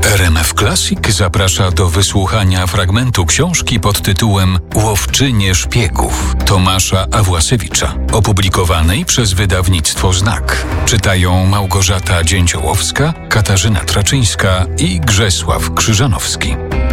RMF Classic zaprasza do wysłuchania fragmentu książki pod tytułem Łowczynie szpiegów Tomasza Awłasiewicza, opublikowanej przez wydawnictwo Znak. Czytają Małgorzata Dzięciołowska, Katarzyna Traczyńska i Grzesław Krzyżanowski.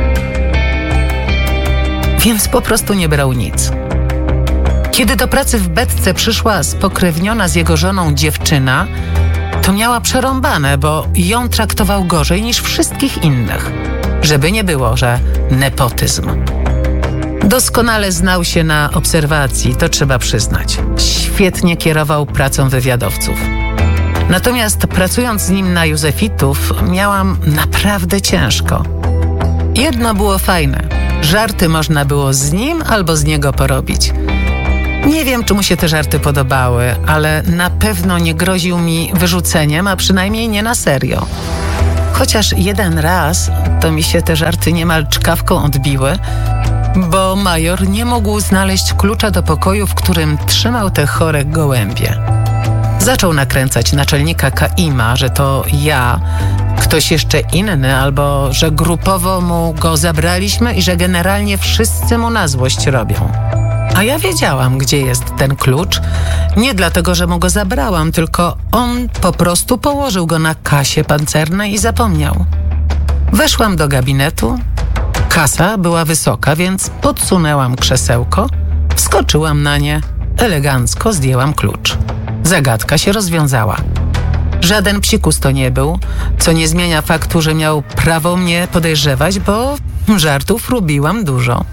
Więc po prostu nie brał nic. Kiedy do pracy w Betce przyszła spokrewniona z jego żoną dziewczyna, to miała przerąbane, bo ją traktował gorzej niż wszystkich innych. Żeby nie było, że nepotyzm. Doskonale znał się na obserwacji, to trzeba przyznać. Świetnie kierował pracą wywiadowców. Natomiast pracując z nim na Józefitów, miałam naprawdę ciężko. Jedno było fajne. Żarty można było z nim albo z niego porobić. Nie wiem, czy mu się te żarty podobały, ale na pewno nie groził mi wyrzuceniem, a przynajmniej nie na serio. Chociaż jeden raz to mi się te żarty niemal czkawką odbiły, bo major nie mógł znaleźć klucza do pokoju, w którym trzymał te chore gołębie. Zaczął nakręcać naczelnika Kaima, że to ja, ktoś jeszcze inny, albo że grupowo mu go zabraliśmy i że generalnie wszyscy mu na złość robią. A ja wiedziałam, gdzie jest ten klucz. Nie dlatego, że mu go zabrałam, tylko on po prostu położył go na kasie pancernej i zapomniał. Weszłam do gabinetu. Kasa była wysoka, więc podsunęłam krzesełko, wskoczyłam na nie, elegancko zdjęłam klucz. Zagadka się rozwiązała. Żaden psikus to nie był, co nie zmienia faktu, że miał prawo mnie podejrzewać, bo żartów robiłam dużo.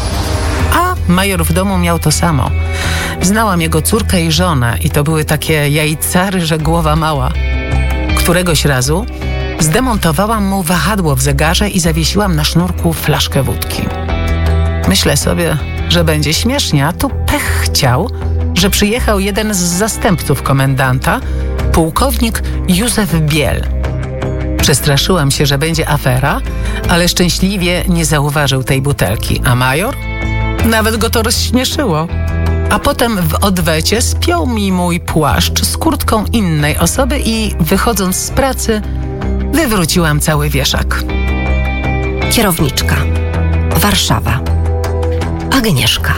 A major w domu miał to samo. Znałam jego córkę i żonę i to były takie jajcary, że głowa mała. Któregoś razu zdemontowałam mu wahadło w zegarze i zawiesiłam na sznurku flaszkę wódki. Myślę sobie, że będzie śmiesznie, a tu pech chciał, że przyjechał jeden z zastępców komendanta, pułkownik Józef Biel. Przestraszyłam się, że będzie afera, ale szczęśliwie nie zauważył tej butelki, a major? Nawet go to rozśmieszyło. A potem w odwecie spiął mi mój płaszcz z kurtką innej osoby i wychodząc z pracy wywróciłam cały wieszak. Kierowniczka. Warszawa. Agnieszka.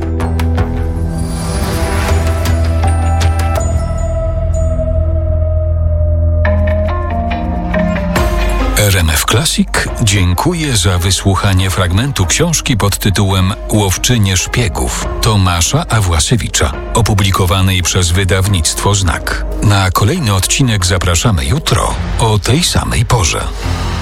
RMF Classic dziękuję za wysłuchanie fragmentu książki pod tytułem Łowczynie szpiegów Tomasza Awłasiewicza, opublikowanej przez wydawnictwo Znak. Na kolejny odcinek zapraszamy jutro o tej samej porze.